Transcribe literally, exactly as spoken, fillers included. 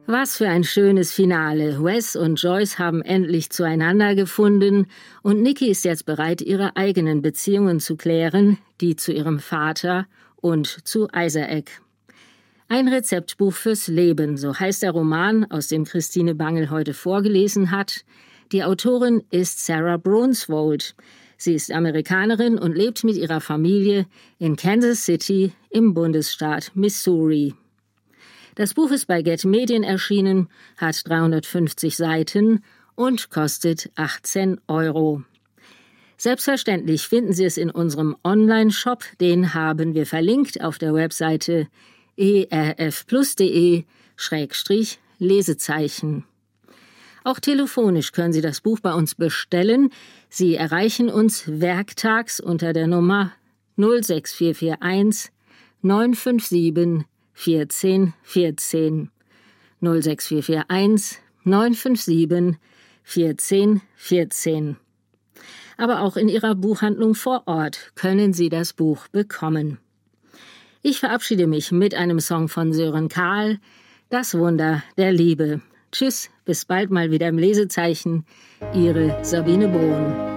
Was für ein schönes Finale. Wes und Joyce haben endlich zueinander gefunden und Nikki ist jetzt bereit, ihre eigenen Beziehungen zu klären, die zu ihrem Vater und zu Isaac. Ein Rezeptbuch fürs Leben, so heißt der Roman, aus dem Christine Bangel heute vorgelesen hat. Die Autorin ist Sarah Brunswold. Sie ist Amerikanerin und lebt mit ihrer Familie in Kansas City im Bundesstaat Missouri. Das Buch ist bei Get Medien erschienen, hat dreihundertfünfzig Seiten und kostet achtzehn Euro. Selbstverständlich finden Sie es in unserem Online-Shop, den haben wir verlinkt auf der Webseite e r f plus punkt d e Schrägstrich Lesezeichen. Auch telefonisch können Sie das Buch bei uns bestellen. Sie erreichen uns werktags unter der Nummer null sechs vier vier eins neun fünf sieben vierzehn vierzehn null sechs vier vier eins neun fünf sieben vierzehn vierzehn. Aber auch in Ihrer Buchhandlung vor Ort können Sie das Buch bekommen. Ich verabschiede mich mit einem Song von Sören Kahl, Das Wunder der Liebe. Tschüss, bis bald mal wieder im Lesezeichen. Ihre Sabine Bohn.